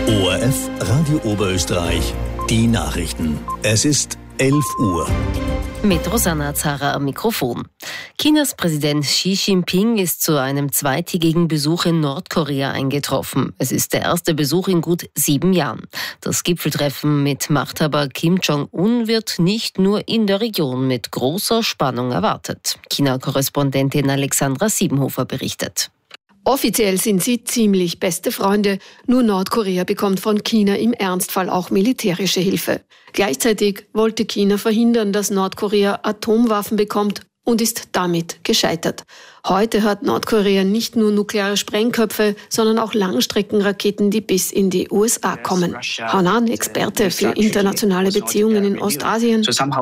ORF Radio Oberösterreich, die Nachrichten. Es ist 11 Uhr. Mit Rosanna Zara am Mikrofon. Chinas Präsident Xi Jinping ist zu einem zweitägigen Besuch in Nordkorea eingetroffen. Es ist der erste Besuch in gut 7 Jahren. Das Gipfeltreffen mit Machthaber Kim Jong-un wird nicht nur in der Region mit großer Spannung erwartet. China-Korrespondentin Alexandra Siebenhofer berichtet. Offiziell sind sie ziemlich beste Freunde. Nur Nordkorea bekommt von China im Ernstfall auch militärische Hilfe. Gleichzeitig wollte China verhindern, dass Nordkorea Atomwaffen bekommt und ist damit gescheitert. Heute hat Nordkorea nicht nur nukleare Sprengköpfe, sondern auch Langstreckenraketen, die bis in die USA kommen. Hanan, Experte für internationale Beziehungen in Ostasien.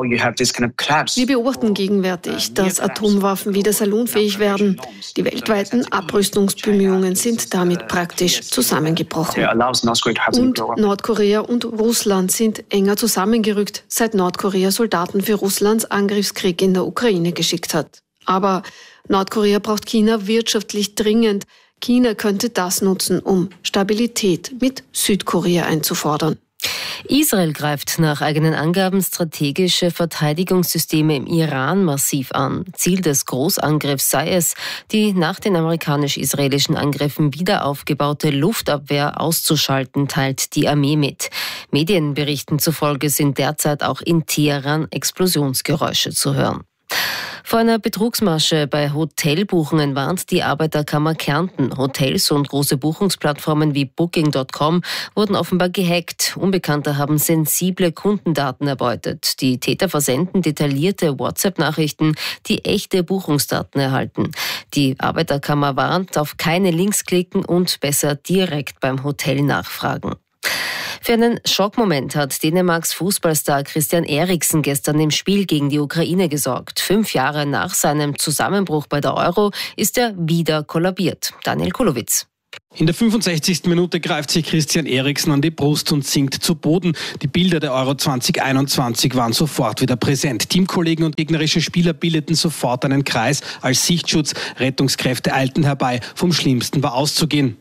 Wir beobachten gegenwärtig, dass Atomwaffen wieder salonfähig werden. Die weltweiten Abrüstungsbemühungen sind damit praktisch zusammengebrochen. Und Nordkorea und Russland sind enger zusammengerückt, seit Nordkorea Soldaten für Russlands Angriffskrieg in der Ukraine geschickt hat. Aber Nordkorea braucht China wirtschaftlich dringend. China könnte das nutzen, um Stabilität mit Südkorea einzufordern. Israel greift nach eigenen Angaben strategische Verteidigungssysteme im Iran massiv an. Ziel des Großangriffs sei es, die nach den amerikanisch-israelischen Angriffen wieder aufgebaute Luftabwehr auszuschalten, teilt die Armee mit. Medienberichten zufolge sind derzeit auch in Teheran Explosionsgeräusche zu hören. Vor einer Betrugsmasche bei Hotelbuchungen warnt die Arbeiterkammer Kärnten. Hotels und große Buchungsplattformen wie Booking.com wurden offenbar gehackt. Unbekannte haben sensible Kundendaten erbeutet. Die Täter versenden detaillierte WhatsApp-Nachrichten, die echte Buchungsdaten erhalten. Die Arbeiterkammer warnt, auf keine Links klicken und besser direkt beim Hotel nachfragen. Für einen Schockmoment hat Dänemarks Fußballstar Christian Eriksen gestern im Spiel gegen die Ukraine gesorgt. 5 Jahre nach seinem Zusammenbruch bei der Euro ist er wieder kollabiert. Daniel Kulowitz. In der 65. Minute greift sich Christian Eriksen an die Brust und sinkt zu Boden. Die Bilder der Euro 2021 waren sofort wieder präsent. Teamkollegen und gegnerische Spieler bildeten sofort einen Kreis als Sichtschutz. Rettungskräfte eilten herbei. Vom Schlimmsten war auszugehen.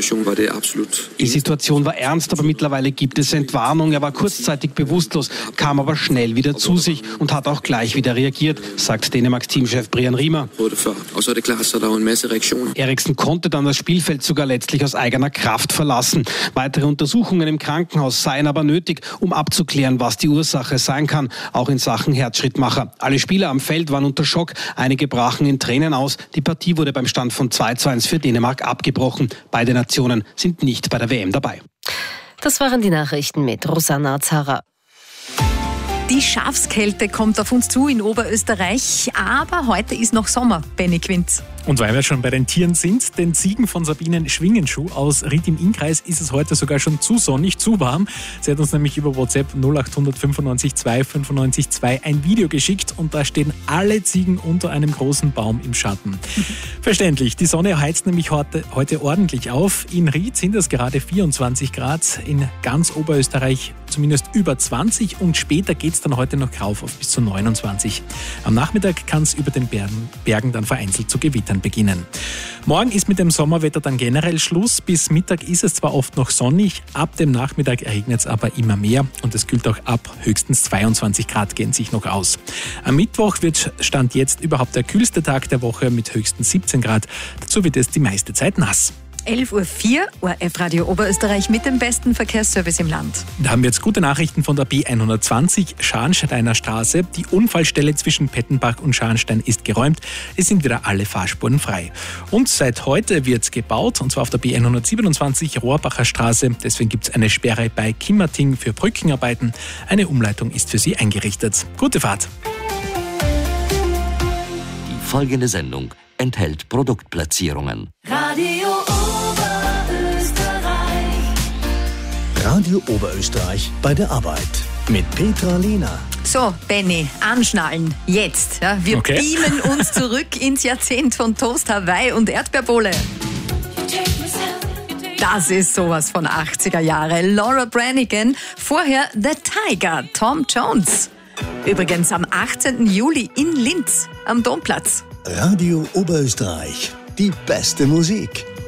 Die Situation war ernst, aber mittlerweile gibt es Entwarnung. Er war kurzzeitig bewusstlos, kam aber schnell wieder zu sich und hat auch gleich wieder reagiert, sagt Dänemarks Teamchef Brian Riemer. Eriksen konnte dann das Spielfeld sogar letztlich aus eigener Kraft verlassen. Weitere Untersuchungen im Krankenhaus seien aber nötig, um abzuklären, was die Ursache sein kann, auch in Sachen Herzschrittmacher. Alle Spieler am Feld waren unter Schock, einige brachen in Tränen aus. Die Partie wurde beim Stand von 2:1 für Dänemark abgebrochen. Beide Nationen sind nicht bei der WM dabei. Das waren die Nachrichten mit Rosanna Zara. Die Schafskälte kommt auf uns zu in Oberösterreich, aber heute ist noch Sommer, Benny Quinz. Und weil wir schon bei den Tieren sind, den Ziegen von Sabinen Schwingenschuh aus Ried im Innkreis ist es heute sogar schon zu sonnig, zu warm. Sie hat uns nämlich über WhatsApp 0800 95 2 95 2 ein Video geschickt und da stehen alle Ziegen unter einem großen Baum im Schatten. Verständlich, die Sonne heizt nämlich heute ordentlich auf. In Ried sind es gerade 24 Grad, in ganz Oberösterreich zumindest über 20 und später geht es dann heute noch rauf auf bis zu 29. Am Nachmittag kann es über den Bergen dann vereinzelt zu Gewittern beginnen. Morgen ist mit dem Sommerwetter dann generell Schluss. Bis Mittag ist es zwar oft noch sonnig, ab dem Nachmittag regnet es aber immer mehr und es kühlt auch ab. Höchstens 22 Grad gehen sich noch aus. Am Mittwoch wird Stand jetzt überhaupt der kühlste Tag der Woche mit höchstens 17 Grad. Dazu wird es die meiste Zeit nass. 11:04 Uhr, ORF Radio Oberösterreich mit dem besten Verkehrsservice im Land. Da haben wir jetzt gute Nachrichten von der B120 Scharnsteiner Straße. Die Unfallstelle zwischen Pettenbach und Scharnstein ist geräumt. Es sind wieder alle Fahrspuren frei. Und seit heute wird gebaut, und zwar auf der B127 Rohrbacher Straße. Deswegen gibt es eine Sperre bei Kimmerting für Brückenarbeiten. Eine Umleitung ist für Sie eingerichtet. Gute Fahrt! Die folgende Sendung enthält Produktplatzierungen. Radio Oberösterreich bei der Arbeit mit Petra Lehner. So, Benny, anschnallen, jetzt. Ja, wir beamen uns zurück ins Jahrzehnt von Toast Hawaii und Erdbeerbowle. Das ist sowas von 80er Jahre. Laura Branigan, vorher The Tiger, Tom Jones. Übrigens am 18. Juli in Linz am Domplatz. Radio Oberösterreich, die beste Musik.